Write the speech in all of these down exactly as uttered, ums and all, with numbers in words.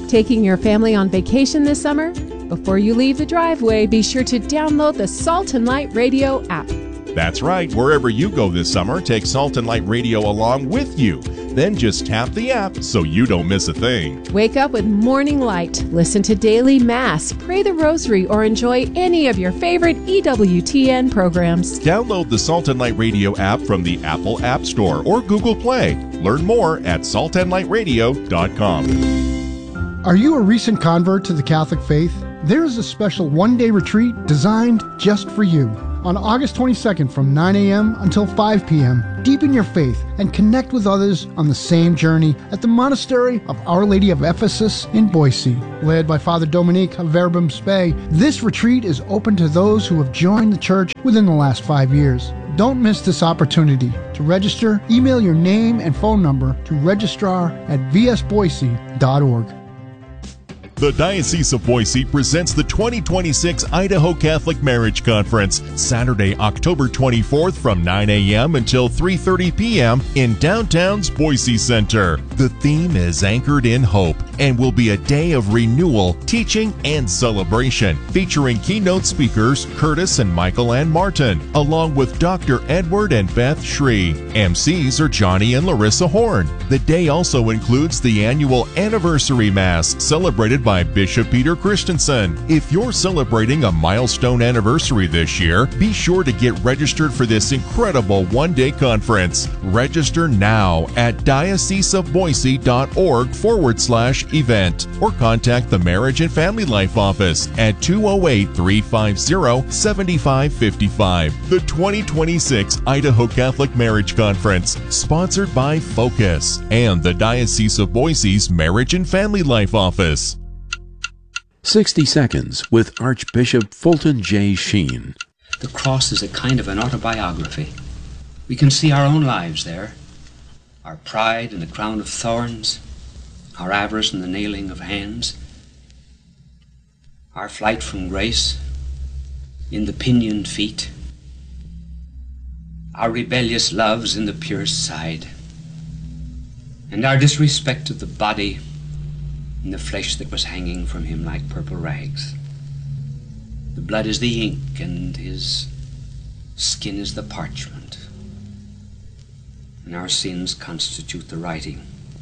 Taking your family on vacation this summer? Before you leave the driveway, be sure to download the Salt and Light Radio app. That's right. Wherever you go this summer, take Salt and Light Radio along with you. Then just tap the app so you don't miss a thing. Wake up with Morning Light, listen to Daily Mass, pray the Rosary, or enjoy any of your favorite E W T N programs. Download the Salt and Light Radio app from the Apple App Store or Google Play. Learn more at salt and light radio dot com. Are you a recent convert to the Catholic faith? There is a special one-day retreat designed just for you. On August twenty-second from nine a.m. until five p.m., deepen your faith and connect with others on the same journey at the Monastery of Our Lady of Ephesus in Boise. Led by Father Dominique of Verbum Spei, this retreat is open to those who have joined the church within the last five years. Don't miss this opportunity. To register, email your name and phone number to registrar at v s boise dot org. The Diocese of Boise presents the twenty twenty-six Idaho Catholic Marriage Conference, Saturday, October twenty-fourth from nine a.m. until three thirty p.m. in downtown's Boise Center. The theme is Anchored in Hope and will be a day of renewal, teaching, and celebration, featuring keynote speakers Curtis and Michael Ann Martin, along with Doctor Edward and Beth Shree. M Cs are Johnny and Larissa Horn. The day also includes the annual Anniversary Mass, celebrated by Bishop Peter Christensen. If you're celebrating a milestone anniversary this year, be sure to get registered for this incredible one-day conference. Register now at dioceseofboise.org forward slash event or contact the Marriage and Family Life Office at two oh eight, three five zero, seven five five five. The twenty twenty-six Idaho Catholic Marriage Conference, sponsored by Focus and the Diocese of Boise's Marriage and Family Life Office. sixty seconds with Archbishop Fulton J. Sheen. The cross is a kind of an autobiography. We can see our own lives there. Our pride in the crown of thorns, our avarice in the nailing of hands, our flight from grace in the pinioned feet, our rebellious loves in the pierced side, and our disrespect of the body in the flesh that was hanging from him like purple rags. The blood is the ink, and his skin is the parchment, and our sins constitute the writing.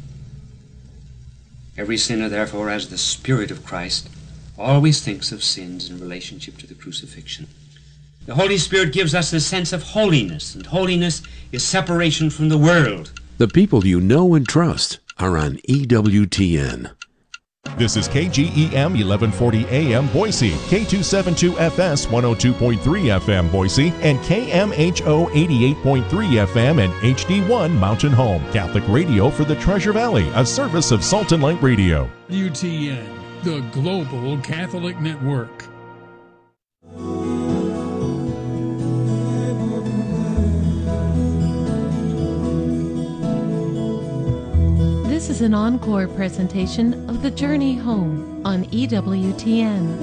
Every sinner, therefore, as the Spirit of Christ, always thinks of sins in relationship to the crucifixion. The Holy Spirit gives us a sense of holiness, and holiness is separation from the world. The people you know and trust are on E W T N. This is K G E M eleven forty A M Boise, K two seventy-two F S one oh two point three F M Boise, and K M H O eighty-eight point three F M and H D one Mountain Home. Catholic radio for the Treasure Valley, a service of Salt and Light Radio. U T N, the Global Catholic Network. This is an encore presentation of The Journey Home on E W T N.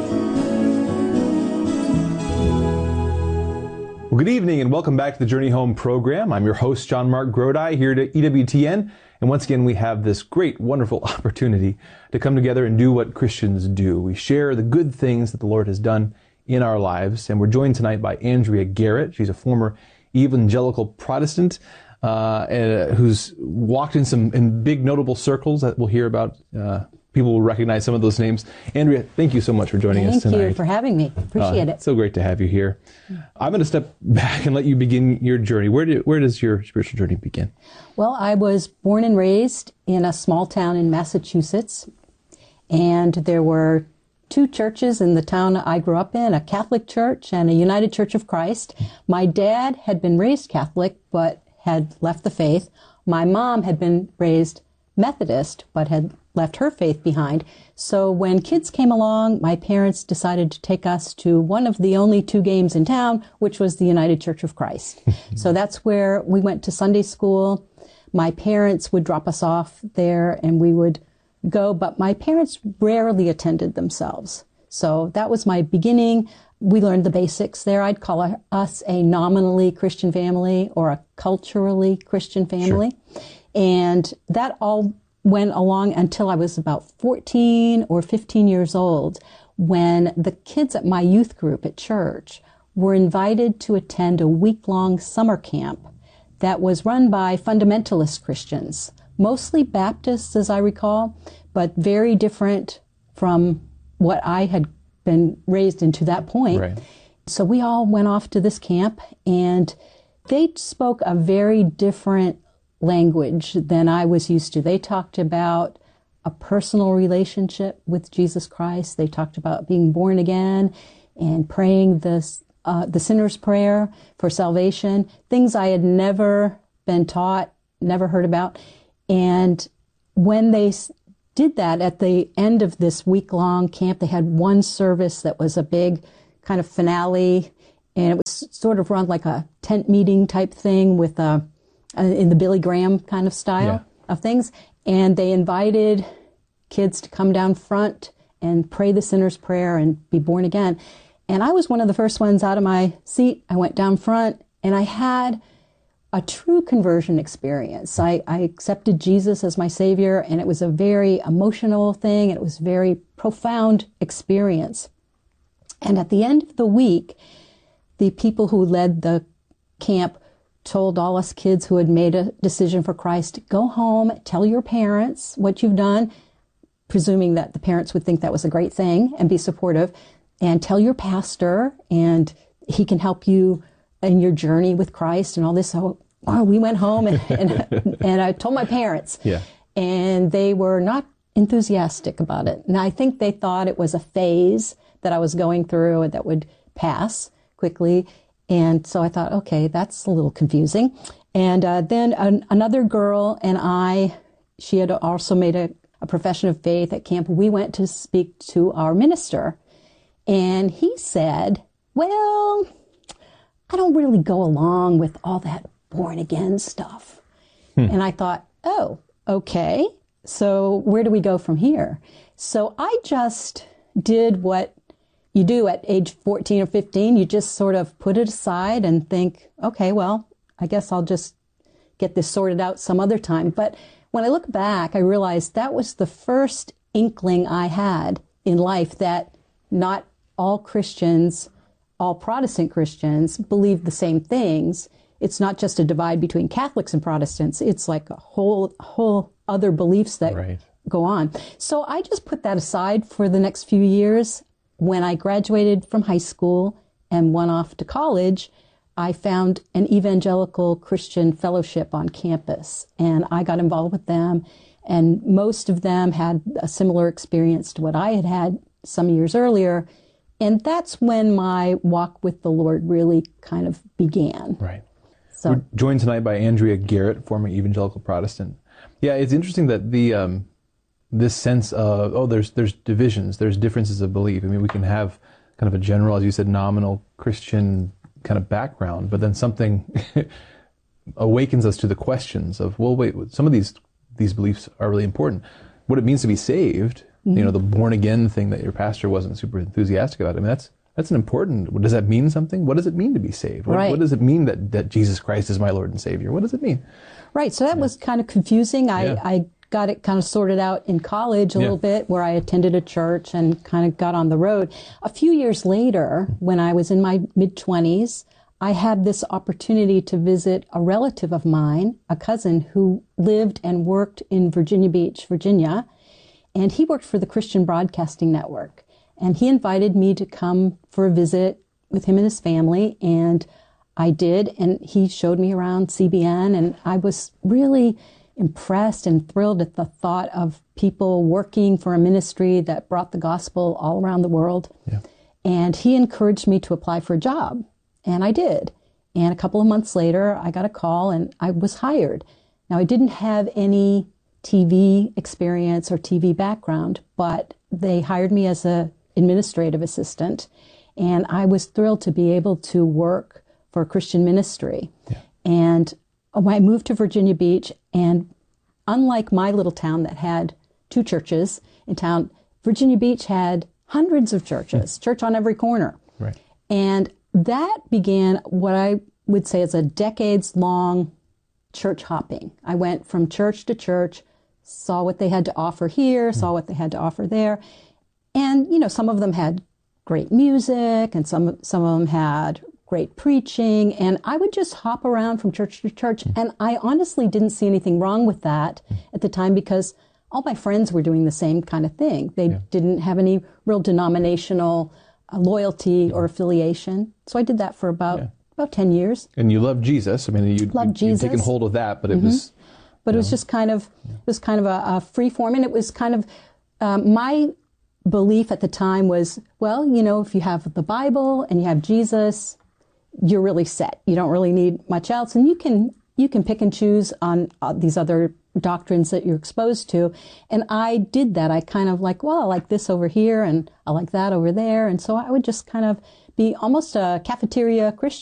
Well, good evening and welcome back to the Journey Home program. I'm your host, John Mark Grodi, here to E W T N. And once again, we have this great, wonderful opportunity to come together and do what Christians do. We share the good things that the Lord has done in our lives. And we're joined tonight by Andrea Garrett. She's a former evangelical Protestant uh, who's walked in some in big notable circles that we'll hear about. Uh, people will recognize some of those names. Andrea, thank you so much for joining thank us tonight. Thank you for having me. Appreciate uh, it. So great to have you here. I'm going to step back and let you begin your journey. Where do, where does your spiritual journey begin? Well, I was born and raised in a small town in Massachusetts, and there were two churches in the town I grew up in, a Catholic church and a United Church of Christ. My dad had been raised Catholic, but had left the faith. My mom had been raised Methodist, but had left her faith behind. So when kids came along, my parents decided to take us to one of the only two games in town, which was the United Church of Christ. So that's where we went to Sunday school. My parents would drop us off there and we would go, but my parents rarely attended themselves. So that was my beginning. We learned the basics there. I'd call us a nominally Christian family or a culturally Christian family. Sure. And that all went along until I was about fourteen or fifteen years old, when the kids at my youth group at church were invited to attend a week-long summer camp that was run by fundamentalist Christians, mostly Baptists, as I recall, but very different from what I had been raised into that point. Right. So we all went off to this camp, and they spoke a very different language than I was used to. They talked about a personal relationship with Jesus Christ. They talked about being born again and praying this, uh, the sinner's prayer for salvation, things I had never been taught, never heard about. And when they did that at the end of this week-long camp, they had one service that was a big kind of finale, and it was sort of run like a tent meeting type thing with a, a in the Billy Graham kind of style yeah. of things. And they invited kids to come down front and pray the sinner's prayer and be born again. And I was one of the first ones out of my seat. I went down front, and I had a true conversion experience. I, I accepted Jesus as my Savior, and it was a very emotional thing. It was a very profound experience. And at the end of the week, the people who led the camp told all us kids who had made a decision for Christ, go home, tell your parents what you've done, presuming that the parents would think that was a great thing and be supportive, and tell your pastor, and he can help you in your journey with Christ and all this. So well, we went home, and, and, and I told my parents, yeah. and they were not enthusiastic about it. And I think they thought it was a phase that I was going through and that would pass quickly. And so I thought, okay, that's a little confusing. And uh, then an, another girl and I, she had also made a, a profession of faith at camp. We went to speak to our minister, and he said, well, I don't really go along with all that born again stuff. Hmm. And I thought, oh, okay. So where do we go from here? So I just did what you do at age fourteen or fifteen. You just sort of put it aside and think, okay, well, I guess I'll just get this sorted out some other time. But when I look back, I realized that was the first inkling I had in life that not all Christians, all Protestant Christians, believe the same things. It's not just a divide between Catholics and Protestants. It's like a whole, whole other beliefs that right. go on. So I just put that aside for the next few years. When I graduated from high school and went off to college, I found an evangelical Christian fellowship on campus, and I got involved with them. And most of them had a similar experience to what I had had some years earlier. And that's when my walk with the Lord really kind of began. Right. So, we're joined tonight by Andrea Garrett, former evangelical Protestant. Yeah, it's interesting that the um, this sense of, oh, there's there's divisions, there's differences of belief. I mean, we can have kind of a general, as you said, nominal Christian kind of background, but then something awakens us to the questions of, well, wait, some of these these beliefs are really important. What it means to be saved, mm-hmm. you know, the born again thing that your pastor wasn't super enthusiastic about. I mean, that's that's an important. Does that mean something? What does it mean to be saved? What, right. what does it mean that, that Jesus Christ is my Lord and Savior? What does it mean? Right. So that yeah. was kind of confusing. I, yeah. I got it kind of sorted out in college a yeah. little bit, where I attended a church and kind of got on the road. A few years later, when I was in my mid-twenties, I had this opportunity to visit a relative of mine, a cousin who lived and worked in Virginia Beach, Virginia, and he worked for the Christian Broadcasting Network. And he invited me to come for a visit with him and his family, and I did, and he showed me around C B N, and I was really impressed and thrilled at the thought of people working for a ministry that brought the gospel all around the world. Yeah. And he encouraged me to apply for a job, and I did. And a couple of months later, I got a call, and I was hired. Now, I didn't have any T V experience or T V background, but they hired me as a administrative assistant, and I was thrilled to be able to work for a Christian ministry. Yeah. And when I moved to Virginia Beach, and unlike my little town that had two churches in town, Virginia Beach had hundreds of churches, church on every corner. Right. And that began what I would say is a decades-long church hopping. I went from church to church, saw what they had to offer here, saw what they had to offer there. And, you know, some of them had great music, and some, some of them had great preaching, and I would just hop around from church to church, and I honestly didn't see anything wrong with that at the time, because all my friends were doing the same kind of thing. They yeah. didn't have any real denominational uh, loyalty or affiliation. So I did that for about yeah. about ten years. And you loved Jesus. I mean, you loved Jesus. You'd taken hold of that, but it mm-hmm. was... But it was know. just kind of, it was kind of a, a free form, and it was kind of, um, my belief at the time was, well, you know, if you have the Bible and you have Jesus, you're really set. You don't really need much else, and you can you can pick and choose on uh, these other doctrines that you're exposed to. And I did that. I kind of like, well, I like this over here, and I like that over there, and so I would just kind of be almost a cafeteria Christian.